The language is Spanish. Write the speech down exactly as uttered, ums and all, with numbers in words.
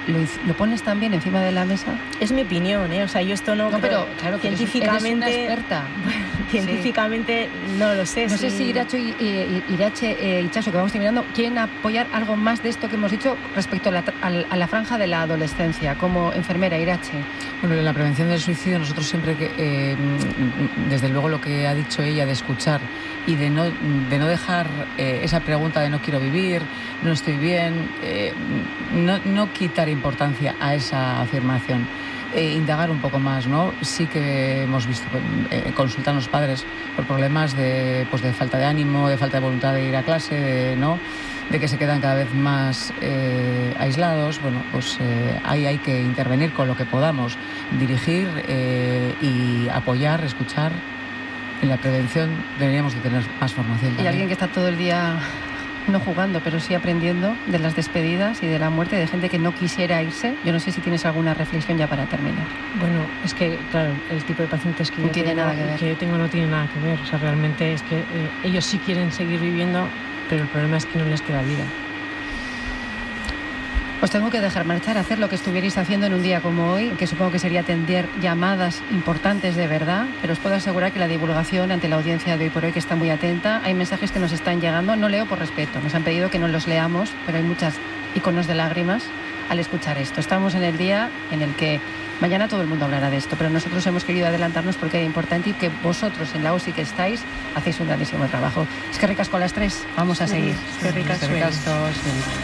lo, lo pones también encima de la mesa. Es mi opinión, ¿eh? O sea, yo esto no... No, pero claro, que científicamente, eres una experta. Científicamente sí. no lo sé. No si... sé si Irache y eh, Irache eh, Itxaso, que vamos terminando, quieren apoyar algo más de esto que hemos dicho respecto a la, a, a la franja de la adolescencia, como enfermera. Irache. Bueno, en la prevención del suicidio nosotros siempre que, eh, desde luego lo que ha dicho ella de escuchar y de no, de no dejar eh, esa pregunta de no quiero vivir, no estoy bien, eh, no, no quitar importancia a esa afirmación. Eh, indagar un poco más, ¿no? Sí que hemos visto, eh, consultan los padres por problemas de, pues de falta de ánimo, de falta de voluntad de ir a clase, de, ¿no? de que se quedan cada vez más eh, aislados. Bueno, pues eh, ahí hay que intervenir con lo que podamos, dirigir eh, y apoyar, escuchar. En la prevención deberíamos de tener más formación también. Y alguien que está todo el día no jugando, pero sí aprendiendo de las despedidas y de la muerte de gente que no quisiera irse. Yo no sé si tienes alguna reflexión ya para terminar. Bueno, es que, claro, el tipo de pacientes que, no yo, tiene tengo, nada que, ver. que yo tengo no tiene nada que ver. O sea, realmente es que eh, ellos sí quieren seguir viviendo, pero el problema es que no les queda vida. Os tengo que dejar marchar a hacer lo que estuvierais haciendo en un día como hoy, que supongo que sería atender llamadas importantes de verdad, pero os puedo asegurar que la divulgación ante la audiencia de hoy por hoy, que está muy atenta, hay mensajes que nos están llegando, no leo por respeto, nos han pedido que no los leamos, pero hay muchos iconos de lágrimas al escuchar esto. Estamos en el día en el que mañana todo el mundo hablará de esto, pero nosotros hemos querido adelantarnos porque es importante y que vosotros en la O S I que estáis hacéis un grandísimo trabajo. Es que ricasco a las tres, vamos a seguir. Es que ricasco.